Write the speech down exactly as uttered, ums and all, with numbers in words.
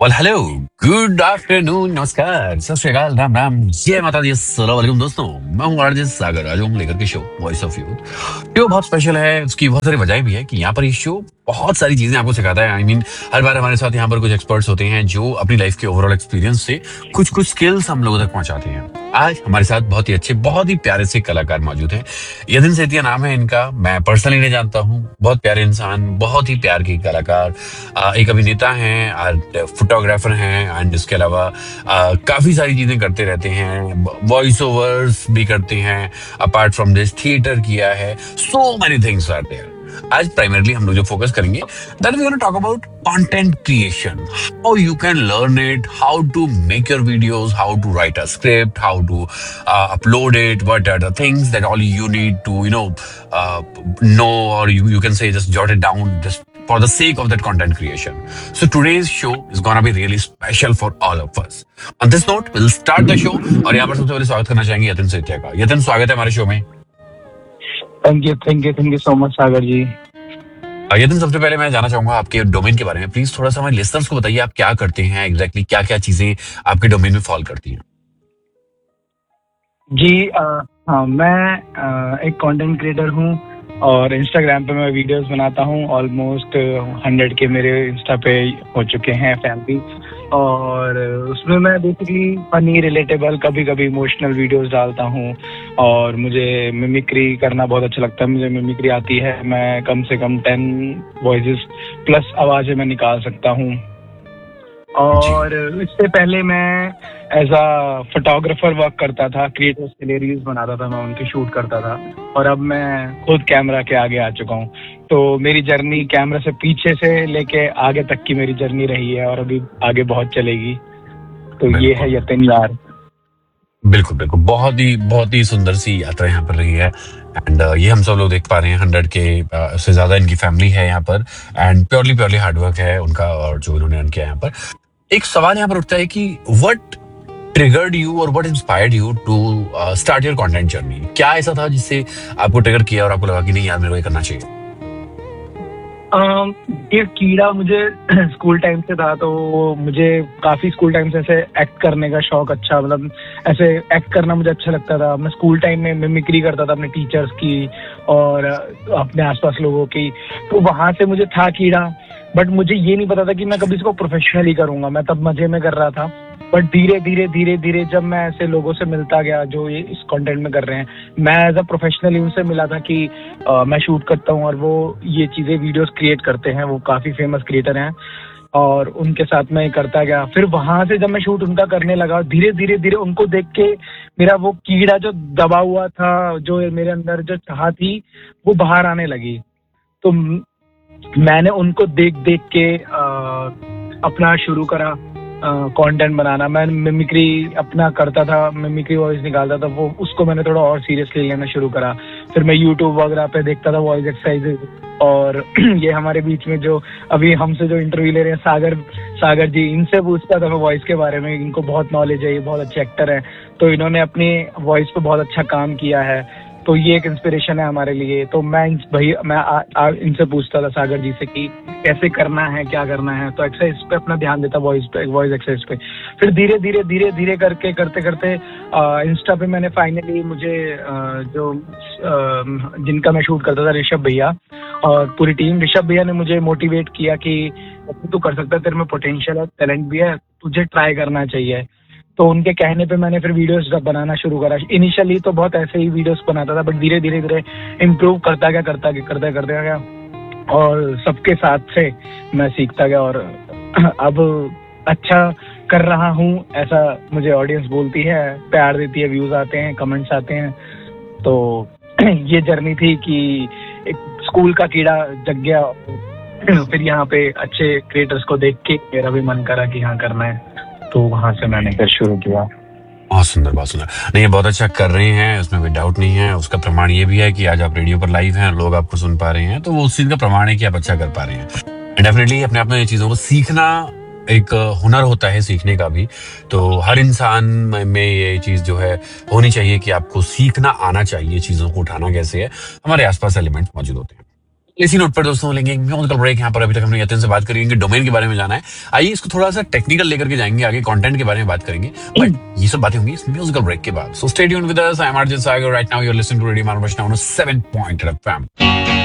Well hello, good afternoon, नमस्कार, सत श्री अकाल, राम राम, जय माता दी, अस्सलाम वालेकुम दोस्तों। मैं हूँ आरजे सागर, आज हम लेकर के show voice of youth. Show बहुत स्पेशल है, उसकी बहुत सारी वजह भी है कि यहाँ पर ये शो बहुत सारी चीजें आपको सिखाता है। आई I मीन mean, हर बार हमारे साथ यहाँ पर कुछ एक्सपर्ट्स होते हैं जो अपनी लाइफ के ओवरऑल एक्सपीरियंस से कुछ कुछ स्किल्स हम लोगों तक पहुंचाते हैं। आज हमारे साथ बहुत ही अच्छे, बहुत ही प्यारे से कलाकार मौजूद हैं। यतिन सेतिया नाम है इनका, मैं पर्सनली नहीं जानता हूँ। बहुत प्यारे इंसान, बहुत ही प्यार के कलाकार, आ, एक अभिनेता हैं, फोटोग्राफर हैं, एंड इसके अलावा आ, काफी सारी चीजें करते रहते हैं। वॉइस ओवर्स भी करते हैं, अपार्ट फ्रॉम दिस थिएटर किया है, so many things are there. आज प्राइमरली हम लोग जो फोकस करेंगे, that we gonna talk about content creation, how you can learn it, how to make your videos, how to right a script, how to upload it, what are the things that all you need to you know no, or you you can say just jot it down just for the sake of that content creation. So today's show is gonna be really special for all of us. On this note, we'll start the show. और यहाँ पर सबसे पहले स्वागत करना चाहेंगे यतिन सेतिया का। यतिन, स्वागत है हमारे शो में। Thank you thank you thank you so much सागर जी। यतिन, सबसे पहले मैं जानना चाहूंगा आपके डोमेन के बारे में। प्लीज थोड़ा सा हमारे लिसनर्स को बताइए, आप क्या करते हैं एग्जैक्टली, क्या क्या चीजें आपके डोमेन में फॉल करती हैं। जी आ, हाँ, मैं आ, एक कंटेंट क्रिएटर हूँ और इंस्टाग्राम पे मैं वीडियोस बनाता हूँ। ऑलमोस्ट हंड्रेड के मेरे इंस्टा पे हो चुके हैं फैमिली, और उसमें मैं बेसिकली फनी, रिलेटेबल, कभी कभी इमोशनल वीडियोस डालता हूँ। और मुझे मिमिक्री करना बहुत अच्छा लगता है। मुझे मिमिक्री आती है, मैं कम से कम टेन वॉइसेस प्लस आवाजें मैं निकाल सकता हूँ। और इससे पहले मैं एज अ फोटोग्राफर वर्क करता था, क्रिएटर्स के लिए रील्स बनाता था, मैं उनकी शूट करता था। और अब मैं खुद कैमरा के आगे आ चुका हूँ। तो मेरी जर्नी कैमरा से पीछे से लेके आगे तक की मेरी जर्नी रही है, और अभी आगे बहुत चलेगी। तो ये है यतिन यार। बिल्कुल बिल्कुल, बहुत ही बहुत ही सुंदर सी यात्रा यहाँ पर रही है। एंड uh, ये हम सब लोग देख पा रहे हैं, हंड्रेड के uh, से ज्यादा इनकी फैमिली है यहाँ पर। एंड प्योरली प्योरली हार्डवर्क है उनका, और जो इन्होंने अर्न किया यहाँ पर। एक सवाल यहाँ पर उठता है कि व्हाट ट्रिगर्ड यू और what inspired you to start your content journey. क्या ऐसा था जिससे आपको ट्रिगर किया और आपको लगा कि नहीं यार, मेरे को ये करना चाहिए? अम, ये कीड़ा मुझे स्कूल टाइम से था। तो मुझे काफी स्कूल टाइम से ऐसे एक्ट करने का शौक, अच्छा मतलब ऐसे एक्ट करना मुझे अच्छा लगता था। मैं स्कूल टाइम में मिमिक्री करता था अपने टीचर्स की और अपने आसपास लोगों की। तो वहां से मुझे था कीड़ा, बट मुझे ये नहीं पता था कि मैं कभी इसको प्रोफेशनली करूंगा। मैं तब मजे में कर रहा था। बट धीरे धीरे धीरे धीरे जब मैं ऐसे लोगों से मिलता गया जो ये इस कंटेंट में कर रहे हैं, मैं एज अ प्रोफेशनली उनसे मिला था कि आ, मैं शूट करता हूँ और वो ये चीजें वीडियोस क्रिएट करते हैं। वो काफी फेमस क्रिएटर हैं और उनके साथ मैं करता गया। फिर वहां से जब मैं शूट उनका करने लगा, धीरे धीरे धीरे उनको देख के मेरा वो कीड़ा जो दबा हुआ था, जो मेरे अंदर जो चाह थी, वो बाहर आने लगी। तो मैंने उनको देख देख के आ, अपना शुरू करा कंटेंट बनाना। मैं मिमिक्री अपना करता था, मिमिक्री वॉइस निकालता था, वो उसको मैंने थोड़ा और सीरियसली लेना शुरू करा। फिर मैं यूट्यूब वगैरह पे देखता था वॉइस एक्सरसाइजेज। और ये हमारे बीच में जो अभी हमसे जो इंटरव्यू ले रहे हैं सागर सागर जी, इनसे पूछता था मैं वॉइस के बारे में। इनको बहुत नॉलेज है, ये बहुत अच्छे एक्टर हैं। तो इन्होंने अपनी वॉइस पे बहुत अच्छा काम किया है। तो ये एक इंस्पिरेशन है हमारे लिए। तो मैं भाई मैं आ, आ, इनसे पूछता था सागर जी से कि कैसे करना है, क्या करना है। तो एक्सरसाइज पे अपना ध्यान देता, वॉइस पे, वॉइस एक्सरसाइज पे। फिर धीरे धीरे धीरे धीरे करके करते करते इंस्टा पे मैंने फाइनली, मुझे आ, जो आ, जिनका मैं शूट करता था, ऋषभ भैया और पूरी टीम, ऋषभ भैया ने मुझे मोटिवेट किया कि तू कर सकता है, तेरे में पोटेंशियल है, टैलेंट भी है, तुझे ट्राई करना चाहिए। तो उनके कहने पे मैंने फिर वीडियोस बनाना शुरू करा। इनिशियली तो बहुत ऐसे ही वीडियोस बनाता था, बट धीरे धीरे धीरे इम्प्रूव करता गया करता गया करता करता गया और सबके साथ से मैं सीखता गया। और अब अच्छा कर रहा हूँ, ऐसा मुझे ऑडियंस बोलती है, प्यार देती है, व्यूज आते हैं, कमेंट्स आते हैं। तो ये जर्नी थी कि एक स्कूल का कीड़ा जग गया। फिर यहाँ पे अच्छे क्रिएटर्स को देख के मेरा भी मन करा कि हाँ करना है। तो वहां से मैंने फिर शुरू किया। बहुत सुंदर, बहुत सुंदर। नहीं, ये बहुत अच्छा कर रहे हैं, उसमें कोई डाउट नहीं है। उसका प्रमाण ये भी है कि आज आप रेडियो पर लाइव हैं, लोग आपको सुन पा रहे हैं, तो वो उस चीज का प्रमाण है कि आप अच्छा कर पा रहे हैं। डेफिनेटली अपने आप में ये चीजों को सीखना एक हुनर होता है, सीखने का भी। तो हर इंसान में ये चीज जो है होनी चाहिए कि आपको सीखना आना चाहिए, चीजों को उठाना कैसे है। हमारे आसपास एलिमेंट मौजूद होते हैं। इसी नोट पर दोस्तों लेंगे एक म्यूजिकल ब्रेक। यहाँ पर अभी तक हमने यतिन से बात करी, इनके डोमेन के बारे में जाना है। आइए इसको थोड़ा सा टेक्निकल लेकर के जाएंगे, आगे कंटेंट के बारे में बात करेंगे, बट ये सब बातें होंगी इस म्यूजिकल ब्रेक के बाद। So stay tuned with us, I am RJ Sagar, right now you are listening to radio मानवश now seven point F M.